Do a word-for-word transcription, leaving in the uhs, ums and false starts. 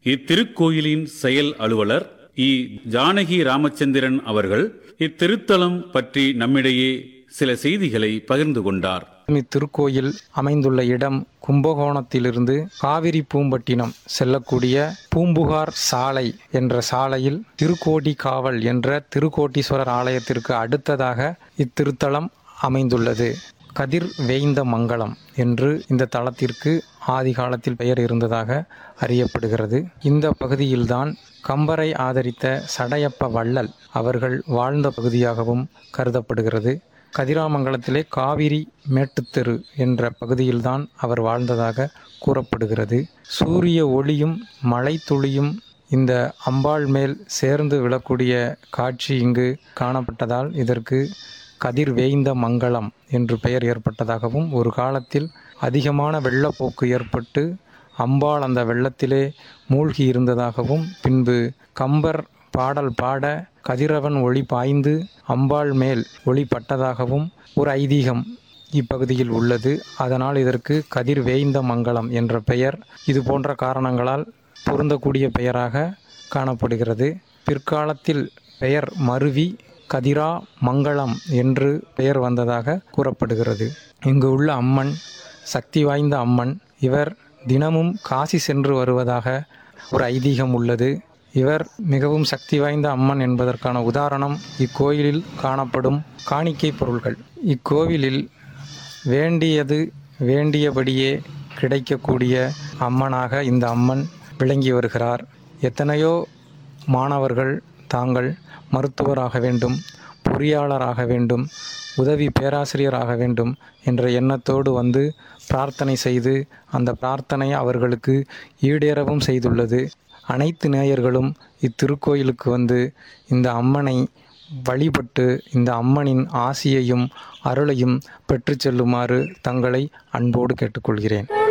இத்திருக்கோயிலின் செயல் அலுவலர் இ ஜானகி ராமச்சந்திரன் அவர்கள் இத்திருத்தலம் பற்றி நம்மிடையே சில செய்திகளை பகிர்ந்து கொண்டார். இத்திருக்கோயில் அமைந்துள்ள இடம் கும்பகோணத்திலிருந்து காவிரி பூம்பட்டினம் செல்லக்கூடிய பூம்புகார் சாலை என்ற சாலையில் திருக்கோடி காவல் என்ற திருக்கோட்டீஸ்வரர் ஆலயத்திற்கு அடுத்ததாக இத்திருத்தலம் அமைந்துள்ளது. கதிர் வேய்ந்த மங்கலம் என்று இந்த தலத்திற்கு ஆதி காலத்தில் பெயர் இருந்ததாக அறியப்படுகிறது. இந்த பகுதியில்தான் கம்பரை ஆதரித்த சடையப்ப வள்ளல் அவர்கள் வாழ்ந்த பகுதியாகவும் கருதப்படுகிறது. கதிராமங்கலத்திலே காவிரி மேட்டுத்தெரு என்ற பகுதியில்தான் அவர் வாழ்ந்ததாக கூறப்படுகிறது. சூரிய ஒளியும் மழை துளியும் இந்த அம்பாள் மேல் சேர்ந்து விழக்கூடிய காட்சி இங்கு காணப்பட்டதால் இதற்கு கதிர் வேய்ந்த மங்கலம் என்று பெயர் ஏற்பட்டதாகவும், ஒரு காலத்தில் அதிகமான வெள்ளப்போக்கு ஏற்பட்டு அம்பாள் அந்த வெள்ளத்திலே மூழ்கி இருந்ததாகவும், பின்பு கம்பர் பாடல் பாட கதிரவன் ஒளி பாய்ந்து அம்பாள் மேல் ஒளி பட்டதாகவும் ஒரு ஐதீகம் இப்பகுதியில் உள்ளது. அதனால் இதற்கு கதிர் வேய்ந்த மங்கலம் என்ற பெயர் இது போன்ற காரணங்களால் பொருந்தக்கூடிய பெயராக காணப்படுகிறது. பிற்காலத்தில் பெயர் மருவி கதிரா மங்களம் என்று பெயர் வந்ததாக கூறப்படுகிறது. இங்கு உள்ள அம்மன் சக்தி வாய்ந்த அம்மன். இவர் தினமும் காசி சென்று வருவதாக ஒரு ஐதீகம் உள்ளது. இவர் மிகவும் சக்தி வாய்ந்த அம்மன் என்பதற்கான உதாரணம் இக்கோயிலில் காணப்படும் காணிக்கை பொருள்கள். இக்கோவிலில் வேண்டியது வேண்டியபடியே கிடைக்கக்கூடிய அம்மனாக இந்த அம்மன் விளங்கி வருகிறார். எத்தனையோ மாணவர்கள் தாங்கள் மருத்துவராக வேண்டும், பொறியாளராக வேண்டும், உதவி பேராசிரியராக வேண்டும் என்ற எண்ணத்தோடு வந்து பிரார்த்தனை செய்து அந்த பிரார்த்தனை அவர்களுக்கு ஈடேறவும் செய்துள்ளது. அனைத்து நேயர்களும் இத்திருக்கோயிலுக்கு வந்து இந்த அம்மனை வழிபட்டு இந்த அம்மனின் ஆசியையும் அருளையும் பெற்று செல்லுமாறு தங்களை அன்போடு கேட்டுக்கொள்கிறேன்.